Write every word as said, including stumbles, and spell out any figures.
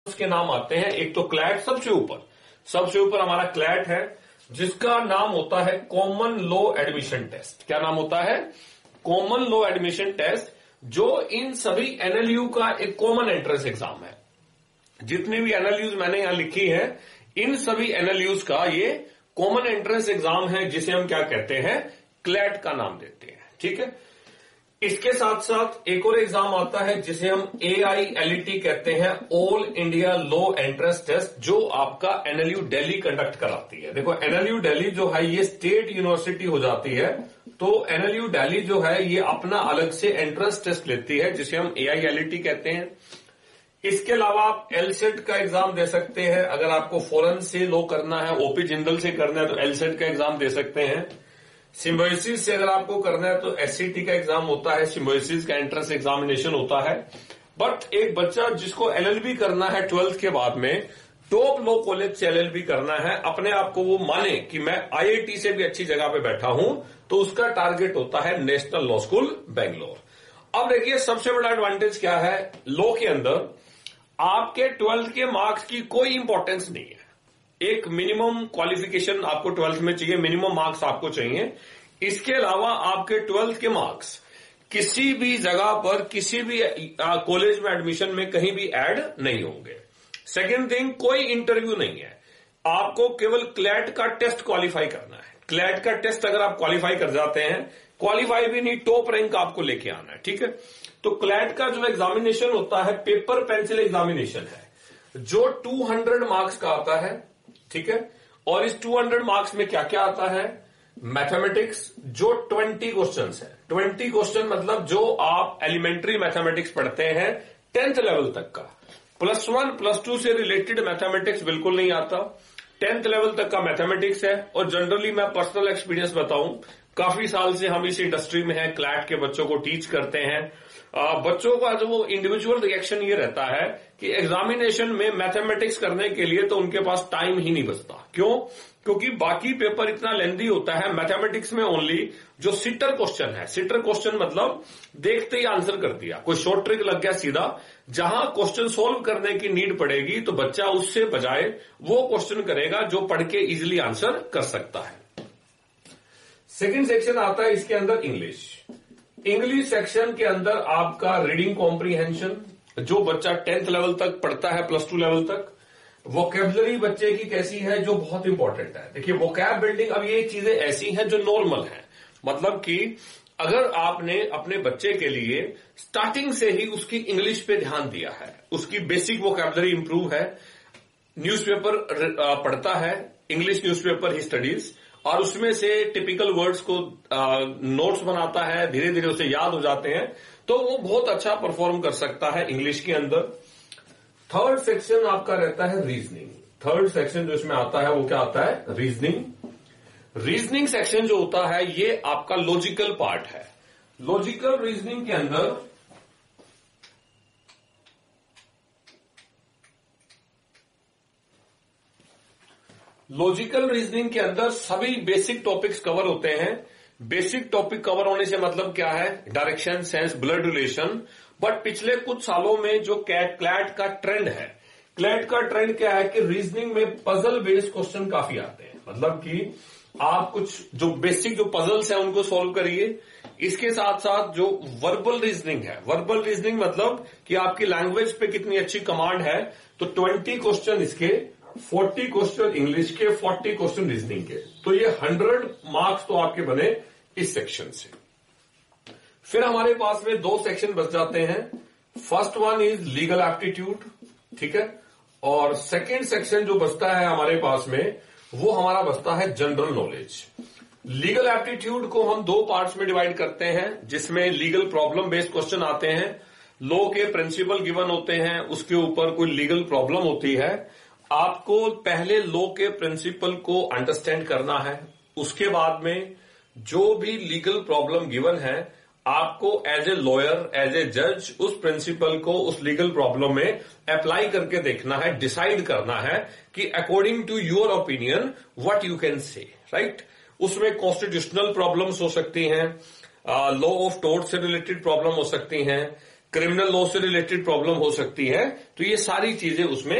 उसके नाम आते हैं। एक तो क्लैट सबसे ऊपर, सबसे ऊपर हमारा क्लैट है, जिसका नाम होता है कॉमन लॉ एडमिशन टेस्ट। क्या नाम होता है? कॉमन लॉ एडमिशन टेस्ट, जो इन सभी एनएलयू का एक कॉमन एंट्रेंस एग्जाम है। जितनी भी एनएलयूज मैंने यहां लिखी है, इन सभी एनएलयूज का ये कॉमन एंट्रेंस एग्जाम है, जिसे हम क्या कहते हैं? क्लैट का नाम देते हैं। ठीक है, इसके साथ साथ एक और एग्जाम आता है जिसे हम ए आई एल ई टी कहते हैं, all India law entrance test, जो आपका एनएलयू दिल्ली कंडक्ट कराती है। देखो, एनएलयू दिल्ली जो है ये स्टेट यूनिवर्सिटी हो जाती है, तो एनएलयू दिल्ली जो है ये अपना अलग से एंट्रेंस टेस्ट लेती है, जिसे हम ए आई एल ई टी कहते हैं। इसके अलावा आप एलसेट का एग्जाम दे सकते हैं। अगर आपको फॉरेन से लॉ करना है, ओपी जिंदल से करना है, तो एलसेट का एग्जाम दे सकते हैं। सिम्बोसिस से अगर आपको करना है तो एससीटी का एग्जाम होता है, सिम्बोसिस का एंट्रेंस एग्जामिनेशन होता है। बट एक बच्चा जिसको एलएलबी करना है ट्वेल्थ के बाद में, टॉप लॉ कॉलेज से एलएलबी करना है, अपने आप को वो माने कि मैं आईआईटी से भी अच्छी जगह पे बैठा हूं, तो उसका टारगेट होता है नेशनल लॉ स्कूल बेंगलोर। अब देखिए, सबसे बड़ा एडवांटेज क्या है लॉ के अंदर, आपके ट्वेल्थ के मार्क्स की कोई इंपॉर्टेंस नहीं है। एक मिनिमम क्वालिफिकेशन आपको ट्वेल्थ में चाहिए, मिनिमम मार्क्स आपको चाहिए। इसके अलावा आपके ट्वेल्थ के मार्क्स किसी भी जगह पर, किसी भी कॉलेज में एडमिशन में कहीं भी ऐड नहीं होंगे। सेकेंड थिंग, कोई इंटरव्यू नहीं है, आपको केवल क्लैट का टेस्ट क्वालिफाई करना है। क्लैट का टेस्ट अगर आप क्वालिफाई कर जाते हैं, क्वालिफाई भी नहीं, टॉप रैंक आपको लेके आना है। ठीक है, तो क्लैट का जो एग्जामिनेशन होता है, पेपर पेंसिल एग्जामिनेशन है, जो दो सौ मार्क्स का आता है। ठीक है, और इस दो सौ मार्क्स में क्या क्या आता है? मैथमेटिक्स, जो बीस क्वेश्चंस है। बीस क्वेश्चन मतलब जो आप एलिमेंट्री मैथमेटिक्स पढ़ते हैं टेंथ लेवल तक का। प्लस वन प्लस टू से रिलेटेड मैथमेटिक्स बिल्कुल नहीं आता, टेंथ लेवल तक का मैथमेटिक्स है। और जनरली मैं पर्सनल एक्सपीरियंस बताऊं, काफी साल से हम इस इंडस्ट्री में हैं, क्लैट के बच्चों को टीच करते हैं। आ, बच्चों का जो वो इंडिविजुअल रिएक्शन ये रहता है कि एग्जामिनेशन में मैथमेटिक्स करने के लिए तो उनके पास टाइम ही नहीं बचता। क्यों? क्योंकि बाकी पेपर इतना लेंदी होता है, मैथमेटिक्स में ओनली जो सिटर क्वेश्चन है, सिटर क्वेश्चन मतलब देखते ही आंसर कर दिया, कोई शॉर्ट ट्रिक लग गया सीधा। जहां क्वेश्चन सोल्व करने की नीड पड़ेगी तो बच्चा उससे बजाय वो क्वेश्चन करेगा जो पढ़ के इजिली आंसर कर सकता है। सेकेंड सेक्शन आता है इसके अंदर इंग्लिश। इंग्लिश सेक्शन के अंदर आपका रीडिंग कॉम्प्रीहेंशन, जो बच्चा टेंथ लेवल तक पढ़ता है, प्लस टू लेवल तक। वोकेबलरी बच्चे की कैसी है, जो बहुत इंपॉर्टेंट है। देखिए, वोकैब बिल्डिंग, अब ये चीजें ऐसी हैं जो नॉर्मल है, मतलब कि अगर आपने अपने बच्चे के लिए स्टार्टिंग से ही उसकी इंग्लिश पे ध्यान दिया है, उसकी बेसिक वोकैबलरी इंप्रूव है, न्यूज़पेपर पढ़ता है, इंग्लिश न्यूज़पेपर ही स्टडीज, और उसमें से टिपिकल वर्ड्स को नोट्स बनाता है, धीरे धीरे उसे याद हो जाते हैं, तो वो बहुत अच्छा परफॉर्म कर सकता है इंग्लिश के अंदर। थर्ड सेक्शन आपका रहता है रीजनिंग। थर्ड सेक्शन जो इसमें आता है वो क्या आता है? रीजनिंग। रीजनिंग सेक्शन जो होता है ये आपका लॉजिकल पार्ट है। लॉजिकल रीजनिंग के अंदर लॉजिकल रीजनिंग के अंदर सभी बेसिक टॉपिक्स कवर होते हैं। बेसिक टॉपिक कवर होने से मतलब क्या है? Direction, sense, blood relation. But पिछले कुछ सालों में जो क्लैट का ट्रेंड है, क्लैट का ट्रेंड क्या है कि रीजनिंग में पजल बेस्ड क्वेश्चन काफी आते हैं। मतलब कि आप कुछ जो बेसिक जो पजल्स हैं उनको सॉल्व करिए। इसके साथ साथ जो वर्बल रीजनिंग है, वर्बल रीजनिंग मतलब कि आपकी लैंग्वेज पे कितनी अच्छी कमांड है, तो ट्वेंटी क्वेश्चन इसके, फोर्टी क्वेश्चन इंग्लिश के, फोर्टी क्वेश्चन रीजनिंग के, तो ये हंड्रेड मार्क्स तो आपके बने इस सेक्शन से। फिर हमारे पास में दो सेक्शन बच जाते हैं। First one is legal aptitude, ठीक है, और सेकेंड सेक्शन जो बचता है हमारे पास में वो हमारा बचता है जनरल नॉलेज। लीगल एप्टीट्यूड को हम दो पार्ट्स में डिवाइड करते हैं, जिसमें लीगल प्रॉब्लम बेस्ड क्वेश्चन आते हैं, लॉ के प्रिंसिपल गिवन होते हैं, उसके ऊपर कोई लीगल प्रॉब्लम होती है, आपको पहले लॉ के प्रिंसिपल को अंडरस्टैंड करना है, उसके बाद में जो भी लीगल प्रॉब्लम गिवन है आपको as a lawyer, as a जज उस प्रिंसिपल को उस लीगल प्रॉब्लम में अप्लाई करके देखना है, डिसाइड करना है कि according to your opinion what you can say, right. उसमें कॉन्स्टिट्यूशनल प्रॉब्लम्स हो सकती हैं, लॉ ऑफ टोर्ट से रिलेटेड प्रॉब्लम हो सकती हैं, क्रिमिनल लॉ से रिलेटेड प्रॉब्लम हो सकती है, तो ये सारी चीजें उसमें